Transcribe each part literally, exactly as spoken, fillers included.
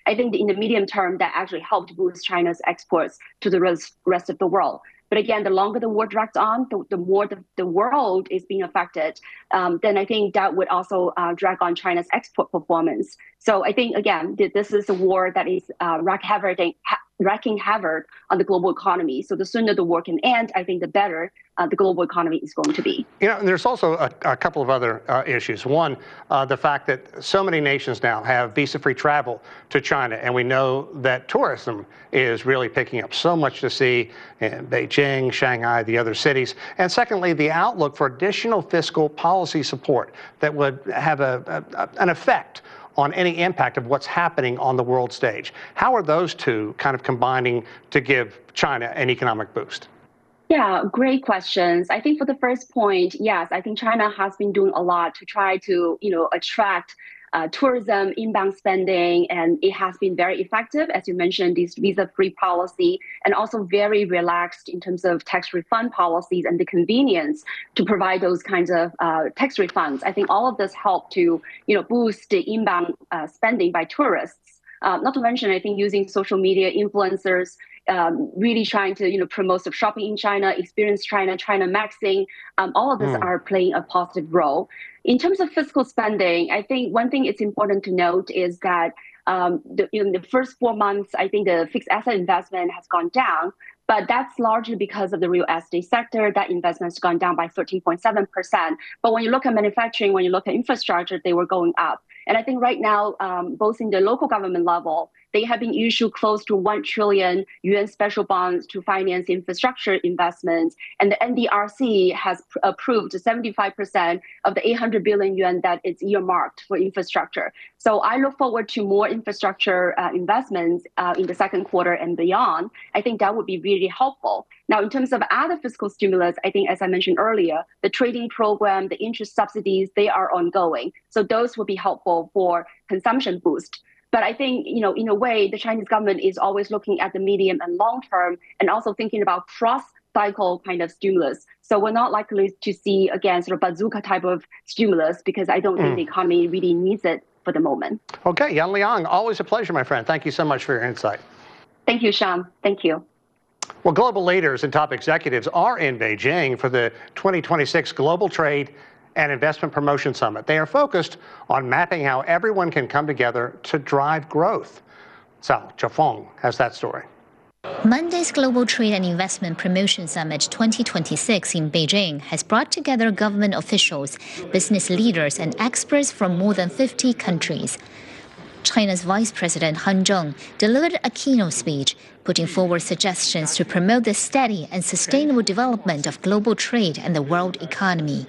I think in the medium term, that actually helped boost China's exports to the rest, rest of the world. But again, the longer the war drags on, the, the more the, the world is being affected, um, then I think that would also uh, drag on China's export performance. So I think, again, this is a war that is uh, wreak havoc, ha- wreaking havoc on the global economy. So the sooner the war can end, I think the better uh, the global economy is going to be. You know, and there's also a, a couple of other uh, issues. One, uh, the fact that so many nations now have visa-free travel to China, and we know that tourism is really picking up. So much to see in Beijing, Shanghai, the other cities. And secondly, the outlook for additional fiscal policy support that would have a, a, an effect on any impact of what's happening on the world stage. How are those two kind of combining to give China an economic boost? Yeah, great questions. I think for the first point, yes, I think China has been doing a lot to try to, you know, attract uh, tourism, inbound spending, and it has been very effective. As you mentioned, this visa-free policy, and also very relaxed in terms of tax refund policies and the convenience to provide those kinds of uh, tax refunds. I think all of this helped to, you know, boost the inbound uh, spending by tourists. Uh, not to mention, I think using social media influencers, um, really trying to, you know, promote some shopping in China, experience China, China Maxing, um, all of this mm. are playing a positive role. In terms of fiscal spending, I think one thing it's important to note is that um, the, in the first four months, I think the fixed asset investment has gone down, but that's largely because of the real estate sector. That investment has gone down by thirteen point seven percent. But when you look at manufacturing, when you look at infrastructure, they were going up. And I think right now, um, both in the local government level, they have been issued close to one trillion yuan special bonds to finance infrastructure investments. And the N D R C has pr- approved seventy-five percent of the eight hundred billion yuan that is earmarked for infrastructure. So I look forward to more infrastructure uh, investments uh, in the second quarter and beyond. I think that would be really helpful. Now, in terms of other fiscal stimulus, I think, as I mentioned earlier, the trading program, the interest subsidies, they are ongoing. So those will be helpful for consumption boost. But I think, you know, in a way, the Chinese government is always looking at the medium and long term and also thinking about cross-cycle kind of stimulus. So we're not likely to see, again, sort of bazooka type of stimulus because I don't mm. think the economy really needs it for the moment. Okay, Yan Liang, always a pleasure, my friend. Thank you so much for your insight. Thank you, Sean. Thank you. Well, global leaders and top executives are in Beijing for the twenty twenty-six Global Trade and Investment Promotion Summit. They are focused on mapping how everyone can come together to drive growth. Cao Zhefeng has that story. Monday's Global Trade and Investment Promotion Summit twenty twenty-six in Beijing has brought together government officials, business leaders, and experts from more than fifty countries. China's Vice President Han Zheng delivered a keynote speech, putting forward suggestions to promote the steady and sustainable development of global trade and the world economy.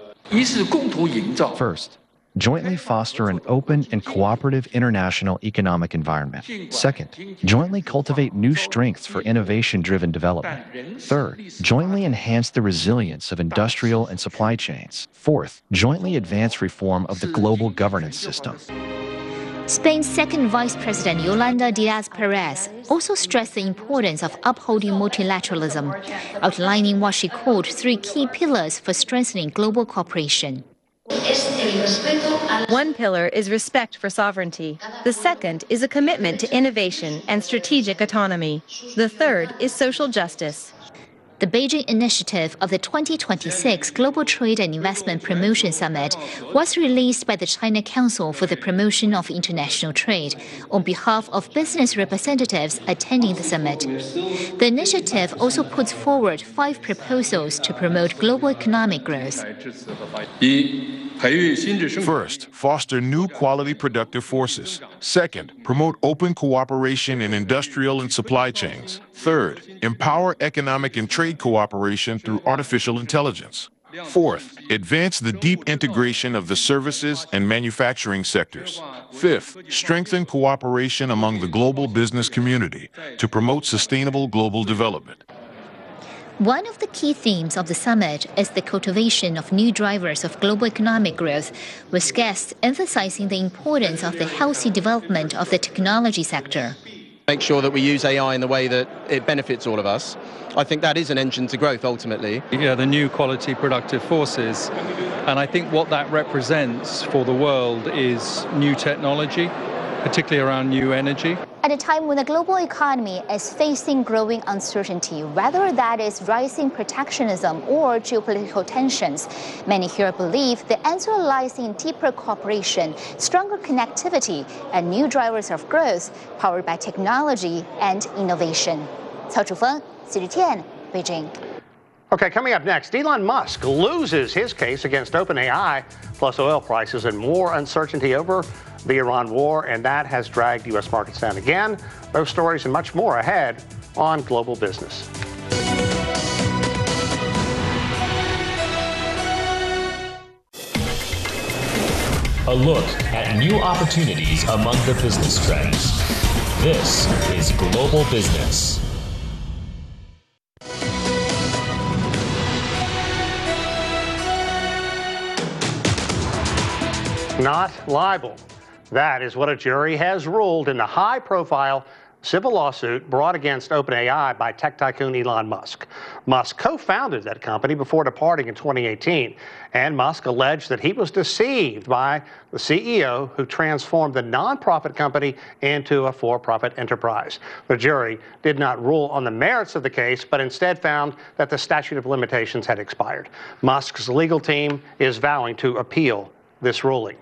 First, jointly foster an open and cooperative international economic environment. Second, jointly cultivate new strengths for innovation-driven development. Third, jointly enhance the resilience of industrial and supply chains. Fourth, jointly advance reform of the global governance system. Spain's second Vice President Yolanda Díaz-Pérez also stressed the importance of upholding multilateralism, outlining what she called three key pillars for strengthening global cooperation. One pillar is respect for sovereignty. The second is a commitment to innovation and strategic autonomy. The third is social justice. The Beijing initiative of the twenty twenty-six Global Trade and Investment Promotion Summit was released by the China Council for the Promotion of International Trade on behalf of business representatives attending the summit. The initiative also puts forward five proposals to promote global economic growth. First, foster new quality productive forces. Second, promote open cooperation in industrial and supply chains. Third, empower economic and trade cooperation through artificial intelligence. Fourth, advance the deep integration of the services and manufacturing sectors. Fifth, strengthen cooperation among the global business community to promote sustainable global development. One of the key themes of the summit is the cultivation of new drivers of global economic growth, with guests emphasizing the importance of the healthy development of the technology sector. Make sure that we use A I in the way that it benefits all of us. I think that is an engine to growth, ultimately. Yeah, the new quality productive forces. And I think what that represents for the world is new technology, particularly around new energy. At a time when the global economy is facing growing uncertainty, whether that is rising protectionism or geopolitical tensions, many here believe the answer lies in deeper cooperation, stronger connectivity, and new drivers of growth powered by technology and innovation. Cao Zhufeng, C G T N, Beijing. Okay, coming up next, Elon Musk loses his case against OpenAI, plus oil prices and more uncertainty over the Iran war, and that has dragged U S markets down again. Those stories and much more ahead on Global Business. A look at new opportunities among the business trends. This is Global Business. Not liable. That is what a jury has ruled in the high-profile civil lawsuit brought against OpenAI by tech tycoon Elon Musk. Musk co-founded that company before departing in twenty eighteen, and Musk alleged that he was deceived by the C E O who transformed the nonprofit company into a for-profit enterprise. The jury did not rule on the merits of the case, but instead found that the statute of limitations had expired. Musk's legal team is vowing to appeal this ruling.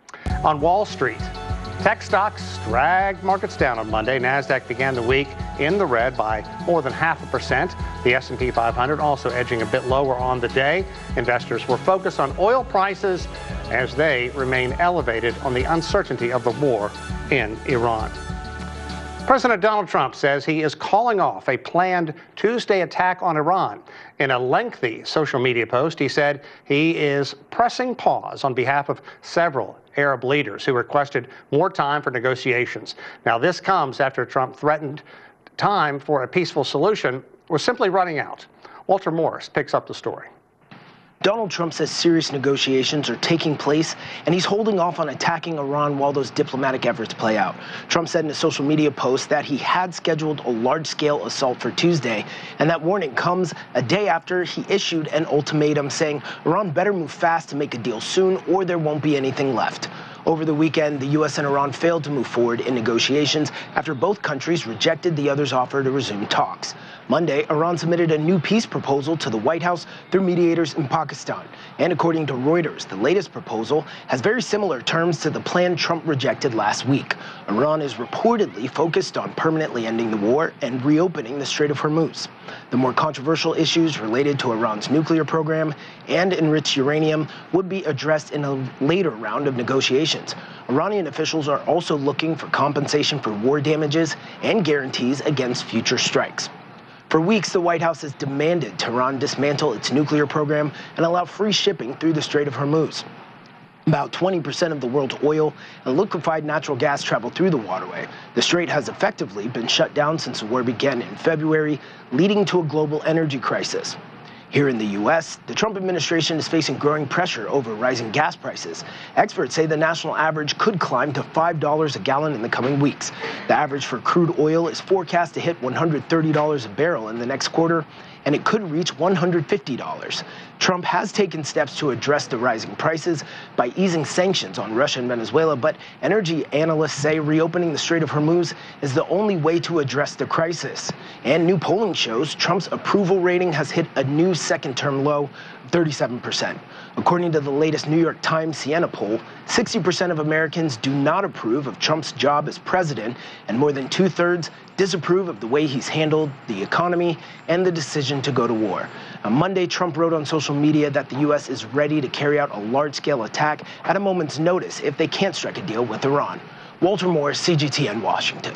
On Wall Street, tech stocks dragged markets down on Monday. NASDAQ began the week in the red by more than half a percent. The S and P five hundred also edging a bit lower on the day. Investors were focused on oil prices as they remain elevated on the uncertainty of the war in Iran. President Donald Trump says he is calling off a planned Tuesday attack on Iran. In a lengthy social media post, he said he is pressing pause on behalf of several Arab leaders who requested more time for negotiations. Now, this comes after Trump threatened time for a peaceful solution was simply running out. Walter Morris picks up the story. Donald Trump says serious negotiations are taking place, and he's holding off on attacking Iran while those diplomatic efforts play out. Trump said in a social media post that he had scheduled a large-scale assault for Tuesday, and that warning comes a day after he issued an ultimatum saying Iran better move fast to make a deal soon or there won't be anything left. Over the weekend, the U S and Iran failed to move forward in negotiations after both countries rejected the other's offer to resume talks. Monday, Iran submitted a new peace proposal to the White House through mediators in Pakistan. And according to Reuters, the latest proposal has very similar terms to the plan Trump rejected last week. Iran is reportedly focused on permanently ending the war and reopening the Strait of Hormuz. The more controversial issues related to Iran's nuclear program and enriched uranium would be addressed in a later round of negotiations. Iranian officials are also looking for compensation for war damages and guarantees against future strikes. For weeks, the White House has demanded Tehran dismantle its nuclear program and allow free shipping through the Strait of Hormuz. About twenty percent of the world's oil and liquefied natural gas travel through the waterway. The strait has effectively been shut down since the war began in February, leading to a global energy crisis. Here in the U S, the Trump administration is facing growing pressure over rising gas prices. Experts say the national average could climb to five dollars a gallon in the coming weeks. The average for crude oil is forecast to hit one hundred thirty dollars a barrel in the next quarter, and it could reach one hundred fifty dollars. Trump has taken steps to address the rising prices by easing sanctions on Russia and Venezuela, but energy analysts say reopening the Strait of Hormuz is the only way to address the crisis. And new polling shows Trump's approval rating has hit a new second-term low, thirty-seven percent. According to the latest New York Times Siena poll, sixty percent of Americans do not approve of Trump's job as president, and more than two-thirds disapprove of the way he's handled the economy and the decision to go to war. On Monday, Trump wrote on social media that the U S is ready to carry out a large-scale attack at a moment's notice if they can't strike a deal with Iran. Walter Morris, C G T N, Washington.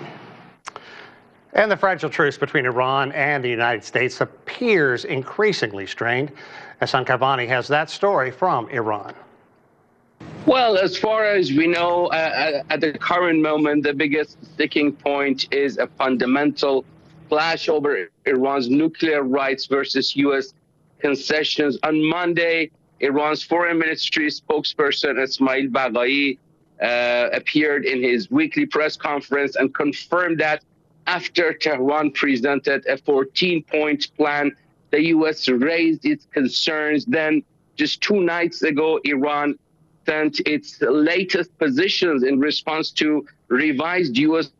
And the fragile truce between Iran and the United States appears increasingly strained. Hassan Kavani has that story from Iran. Well, as far as we know, uh, at the current moment, the biggest sticking point is a fundamental clash over Iran's nuclear rights versus U S concessions. On Monday, Iran's foreign ministry spokesperson Ismail Baghai uh, appeared in his weekly press conference and confirmed that after Tehran presented a fourteen-point plan, the U S raised its concerns. Then, just two nights ago, Iran sent its latest positions in response to revised U S